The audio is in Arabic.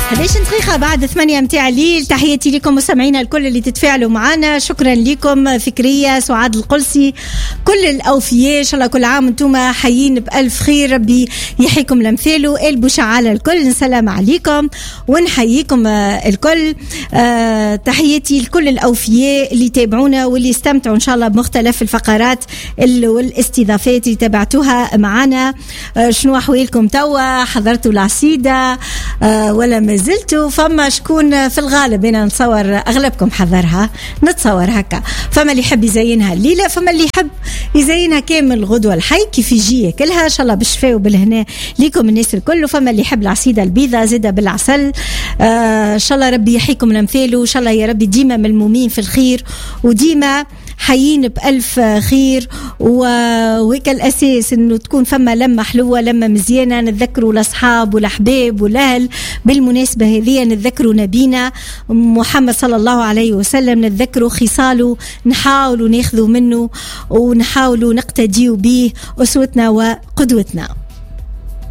ليش دقيقة بعد 8 متاع الليل. تحياتي لكم مستمعينا الكل اللي تتفاعلوا معنا. شكرا لكم فكرية، سعاد القلسي، كل الأوفياء، إن شاء الله كل عام وانتم حيين بألف خير، ربي يحييكم لمثاله. البشعالة الكل نسلم عليكم ونحييكم الكل. تحياتي لكل الأوفياء اللي تابعونا واللي استمتعوا إن شاء الله بمختلف الفقرات والاستضافات اللي تابعتوها معنا. شنو أحوالكم توا؟ حضرتوا العصيدة ولا ما زلتوا؟ فما شكون في الغالب أنا نتصور أغلبكم حضرها، نتصور هكا. فما اللي يحب يزينها الليلة، فما اللي يحب يزينها كامل غدوة الحي كيف يجي كلها إن شاء الله بالشفاء وبالهنا ليكم الناس الكل. وفما اللي يحب العصيدة البيضة زيادة بالعسل، إن شاء الله ربي يحييكم لمثاله. إن شاء الله يا ربي ديما ملمومين في الخير وديما حيين بألف خير. وهيك الأساس إنه تكون فما لمة حلوة، لمة مزيانة، نتذكروا الأصحاب والأحباب والأهل. بالمناسبة هذه نتذكروا نبينا محمد صلى الله عليه وسلم، نتذكروا خصاله، نحاولوا ناخذوا منه ونحاولوا نقتديوا به أسوتنا وقدوتنا.